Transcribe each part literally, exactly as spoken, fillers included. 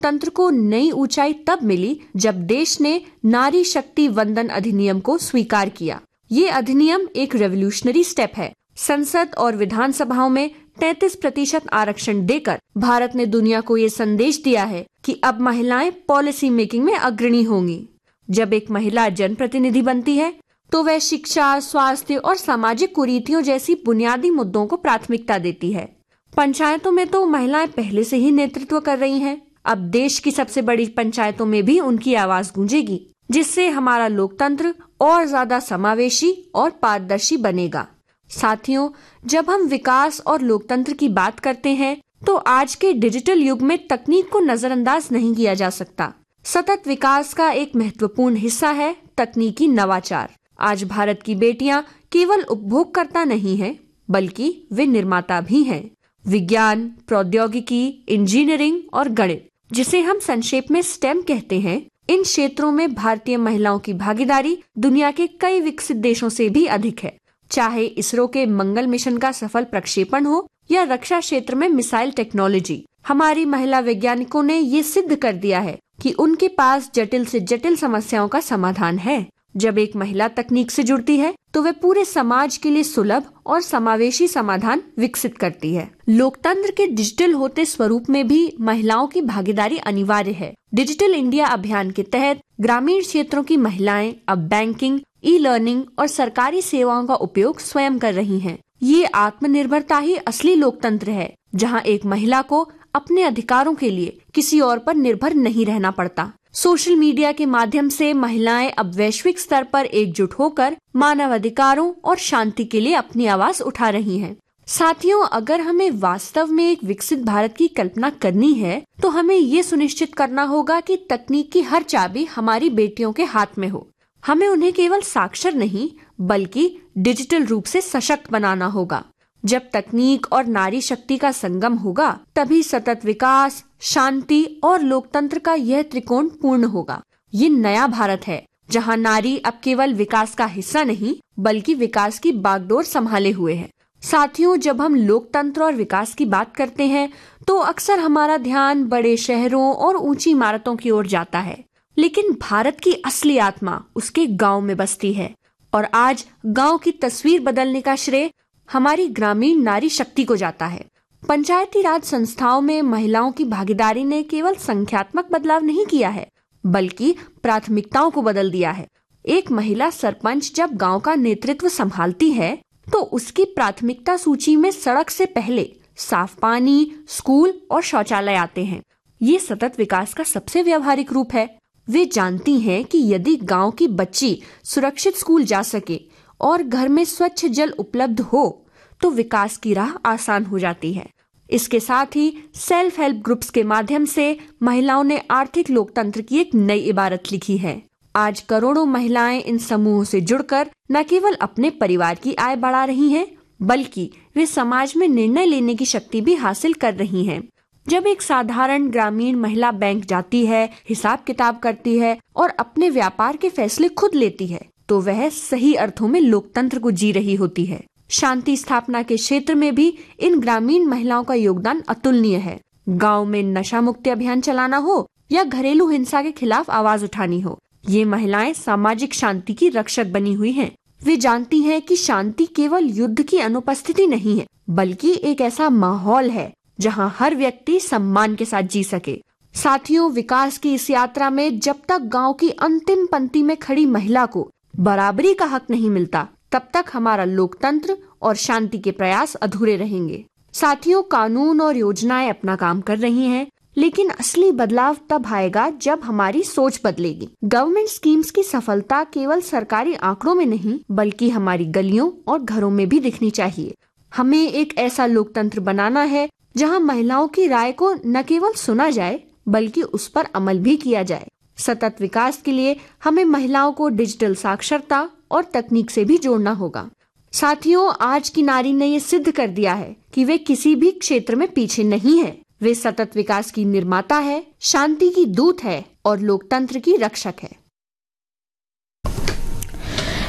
तंत्र को नई ऊंचाई तब मिली जब देश ने नारी शक्ति वंदन अधिनियम को स्वीकार किया। ये अधिनियम एक रेवोल्यूशनरी स्टेप है। संसद और विधानसभाओं में तैंतीस प्रतिशत आरक्षण देकर भारत ने दुनिया को ये संदेश दिया है कि अब महिलाएं पॉलिसी मेकिंग में अग्रणी होंगी। जब एक महिला जनप्रतिनिधि बनती है तो वह शिक्षा, स्वास्थ्य और सामाजिक कुरीतियों जैसी बुनियादी मुद्दों को प्राथमिकता देती है। पंचायतों में तो महिलाएं पहले से ही नेतृत्व कर रही हैं। अब देश की सबसे बड़ी पंचायतों में भी उनकी आवाज गूंजेगी, जिससे हमारा लोकतंत्र और ज्यादा समावेशी और पारदर्शी बनेगा। साथियों, जब हम विकास और लोकतंत्र की बात करते हैं तो आज के डिजिटल युग में तकनीक को नजरअंदाज नहीं किया जा सकता। सतत विकास का एक महत्वपूर्ण हिस्सा है तकनीकी नवाचार। आज भारत की बेटियां केवल उपभोगकर्ता नहीं हैं, बल्कि वे निर्माता भी हैं। विज्ञान, प्रौद्योगिकी, इंजीनियरिंग और गणित, जिसे हम संक्षेप में स्टेम कहते हैं, इन क्षेत्रों में भारतीय महिलाओं की भागीदारी दुनिया के कई विकसित देशों से भी अधिक है। चाहे इसरो के मंगल मिशन का सफल प्रक्षेपण हो या रक्षा क्षेत्र में मिसाइल टेक्नोलॉजी, हमारी महिला वैज्ञानिकों ने ये सिद्ध कर दिया है कि उनके पास जटिल से जटिल समस्याओं का समाधान है। जब एक महिला तकनीक से जुड़ती है तो वे पूरे समाज के लिए सुलभ और समावेशी समाधान विकसित करती है। लोकतंत्र के डिजिटल होते स्वरूप में भी महिलाओं की भागीदारी अनिवार्य है। डिजिटल इंडिया अभियान के तहत ग्रामीण क्षेत्रों की महिलाएं अब बैंकिंग, ई लर्निंग और सरकारी सेवाओं का उपयोग स्वयं कर रही हैं। ये आत्मनिर्भरता ही असली लोकतंत्र है, जहां एक महिला को अपने अधिकारों के लिए किसी और पर निर्भर नहीं रहना पड़ता। सोशल मीडिया के माध्यम से महिलाएं अब वैश्विक स्तर पर एकजुट होकर मानव अधिकारों और शांति के लिए अपनी आवाज उठा रही हैं। साथियों, अगर हमें वास्तव में एक विकसित भारत की कल्पना करनी है तो हमें ये सुनिश्चित करना होगा कि तकनीक की हर चाबी हमारी बेटियों के हाथ में हो। हमें उन्हें केवल साक्षर नहीं बल्कि डिजिटल रूप से सशक्त बनाना होगा। जब तकनीक और नारी शक्ति का संगम होगा तभी सतत विकास, शांति और लोकतंत्र का यह त्रिकोण पूर्ण होगा। ये नया भारत है जहां नारी अब केवल विकास का हिस्सा नहीं बल्कि विकास की बागडोर संभाले हुए है। साथियों, जब हम लोकतंत्र और विकास की बात करते हैं तो अक्सर हमारा ध्यान बड़े शहरों और ऊंची इमारतों की ओर जाता है, लेकिन भारत की असली आत्मा उसके गांव में बसती है। और आज गांव की तस्वीर बदलने का श्रेय हमारी ग्रामीण नारी शक्ति को जाता है। पंचायती राज संस्थाओं में महिलाओं की भागीदारी ने केवल संख्यात्मक बदलाव नहीं किया है बल्कि प्राथमिकताओं को बदल दिया है। एक महिला सरपंच जब गांव का नेतृत्व संभालती है तो उसकी प्राथमिकता सूची में सड़क से पहले साफ पानी, स्कूल और शौचालय आते हैं। ये सतत विकास का सबसे व्यावहारिक रूप है। वे जानती हैं कि यदि गांव की बच्ची सुरक्षित स्कूल जा सके और घर में स्वच्छ जल उपलब्ध हो तो विकास की राह आसान हो जाती है। इसके साथ ही सेल्फ हेल्प ग्रुप्स के माध्यम से महिलाओं ने आर्थिक लोकतंत्र की एक नई इबारत लिखी है। आज करोड़ों महिलाएं इन समूहों से जुड़कर न केवल अपने परिवार की आय बढ़ा रही हैं, बल्कि वे समाज में निर्णय लेने की शक्ति भी हासिल कर रही हैं। जब एक साधारण ग्रामीण महिला बैंक जाती है, हिसाब किताब करती है और अपने व्यापार के फैसले खुद लेती है तो वह सही अर्थों में लोकतंत्र को जी रही होती है। शांति स्थापना के क्षेत्र में भी इन ग्रामीण महिलाओं का योगदान अतुलनीय है। गांव में नशा मुक्ति अभियान चलाना हो या घरेलू हिंसा के खिलाफ आवाज उठानी हो, ये महिलाएं सामाजिक शांति की रक्षक बनी हुई हैं। वे जानती हैं कि शांति केवल युद्ध की अनुपस्थिति नहीं है बल्कि एक ऐसा माहौल है जहां हर व्यक्ति सम्मान के साथ जी सके। साथियों, विकास की इस यात्रा में जब तक गांव की अंतिम पंक्ति में खड़ी महिला को बराबरी का हक नहीं मिलता तब तक हमारा लोकतंत्र और शांति के प्रयास अधूरे रहेंगे। साथियों, कानून और योजनाएं अपना काम कर रही हैं, लेकिन असली बदलाव तब आएगा जब हमारी सोच बदलेगी। गवर्नमेंट स्कीम्स की सफलता केवल सरकारी आंकड़ों में नहीं बल्कि हमारी गलियों और घरों में भी दिखनी चाहिए। हमें एक ऐसा लोकतंत्र बनाना है जहां महिलाओं की राय को न केवल सुना जाए बल्कि उस पर अमल भी किया जाए। सतत विकास के लिए हमें महिलाओं को डिजिटल साक्षरता और तकनीक से भी जोड़ना होगा। साथियों, आज की नारी ने ये सिद्ध कर दिया है कि वे किसी भी क्षेत्र में पीछे नहीं है। वे सतत विकास की निर्माता है, शांति की दूत है और लोकतंत्र की रक्षक है।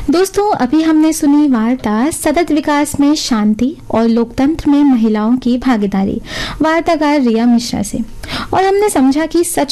दोस्तों, अभी हमने सुनी वार्ता सतत विकास में शांति और लोकतंत्र में महिलाओं की भागीदारी, वार्ताकार रिया मिश्रा से, और हमने समझा कि सच